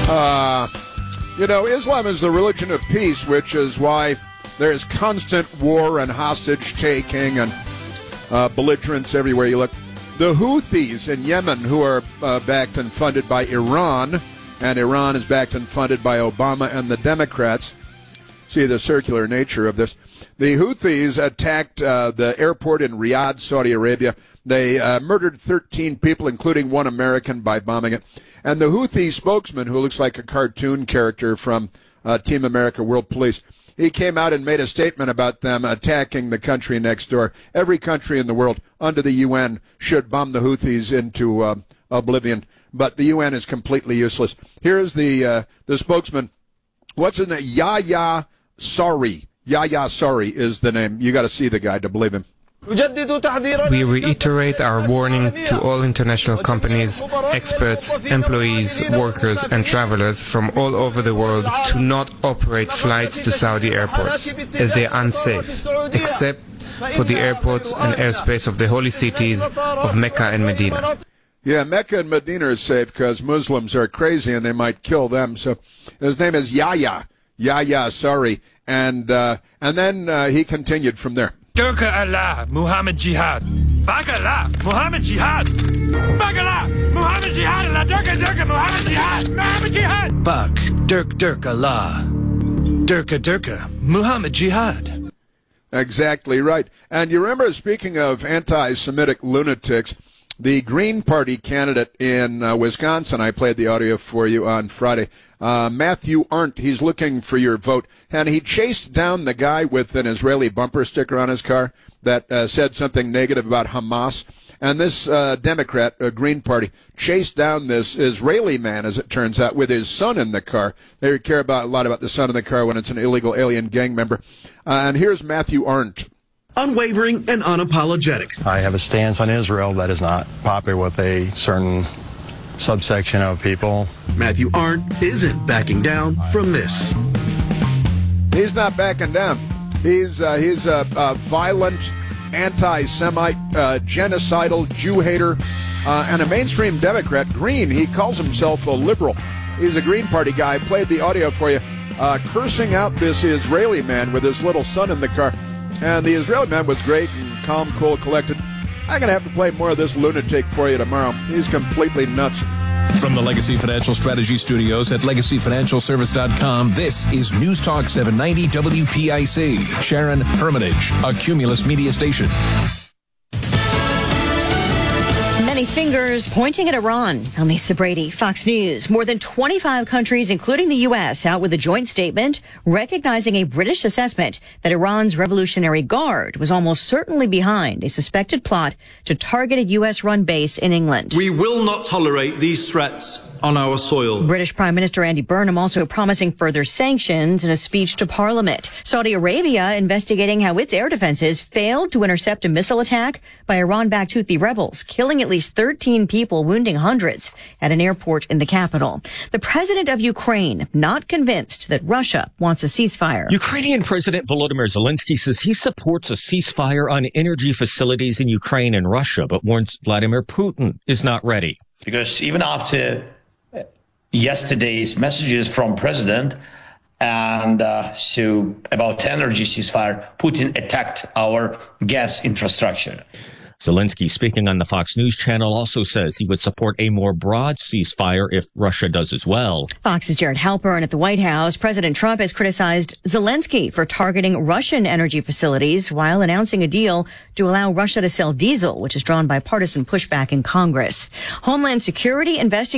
Islam is the religion of peace, which is why there's constant war and hostage-taking and belligerence everywhere you look. The Houthis in Yemen, who are backed and funded by Iran, and Iran is backed and funded by Obama and the Democrats. See the circular nature of this. The Houthis attacked the airport in Riyadh, Saudi Arabia. They murdered 13 people, including one American, by bombing it. And the Houthi spokesman, who looks like a cartoon character from Team America World Police, he came out and made a statement about them attacking the country next door. Every country in the world under the UN should bomb the Houthis into oblivion, but the UN is completely useless. Here's the spokesman. What's his name? Yahya Saree. Yahya Saree is the name. You got to see the guy to believe him. We reiterate our warning to all international companies, experts, employees, workers and travelers from all over the world to not operate flights to Saudi airports, as they are unsafe, except for the airports and airspace of the holy cities of Mecca and Medina. Yeah, Mecca and Medina are safe because Muslims are crazy and they might kill them. So his name is Yahya Saree, and then he continued from there. Durka Allah, Muhammad Jihad. Bak Allah, Muhammad Jihad. Bak Allah, Muhammad Jihad. Allah, Durka, Muhammad Jihad. Muhammad Jihad. Bak, Durk Allah. Durka, Muhammad Jihad. Exactly right. And you remember, speaking of anti-Semitic lunatics, the Green Party candidate in Wisconsin, I played the audio for you on Friday, Matthew Arndt, he's looking for your vote. And he chased down the guy with an Israeli bumper sticker on his car that said something negative about Hamas. And this Democrat, Green Party, chased down this Israeli man, as it turns out, with his son in the car. They care a lot about the son in the car when it's an illegal alien gang member. And here's Matthew Arndt. Unwavering and unapologetic. I have a stance on Israel that is not popular with a certain subsection of people. Matthew Arndt isn't backing down from this. He's not backing down. He's a violent, anti-Semite, genocidal Jew hater, and a mainstream Democrat. Green, he calls himself a liberal. He's a Green Party guy. I played the audio for you, cursing out this Israeli man with his little son in the car. And the Israeli man was great and calm, cool, collected. I'm going to have to play more of this lunatic for you tomorrow. He's completely nuts. From the Legacy Financial Strategy Studios at LegacyFinancialService.com, this is News Talk 790 WPIC. Sharon Hermitage, a Cumulus media station. Many fingers pointing at Iran. I'm Lisa Brady, Fox News. More than 25 countries, including the U.S., out with a joint statement recognizing a British assessment that Iran's Revolutionary Guard was almost certainly behind a suspected plot to target a U.S.-run base in England. We will not tolerate these threats on our soil. British Prime Minister Andy Burnham also promising further sanctions in a speech to Parliament. Saudi Arabia investigating how its air defenses failed to intercept a missile attack by Iran-backed Houthi rebels, killing at least 13 people, wounding hundreds at an airport in the capital. The president of Ukraine not convinced that Russia wants a ceasefire. Ukrainian President Volodymyr Zelensky says he supports a ceasefire on energy facilities in Ukraine and Russia, but warns Vladimir Putin is not ready. Because even after yesterday's messages from President and so about energy ceasefire, Putin attacked our gas infrastructure. Zelensky, speaking on the Fox News channel, also says he would support a more broad ceasefire if Russia does as well. Fox's Jared Halpern at the White House. President Trump has criticized Zelensky for targeting Russian energy facilities while announcing a deal to allow Russia to sell diesel, which has drawn bipartisan pushback in Congress. Homeland Security investigates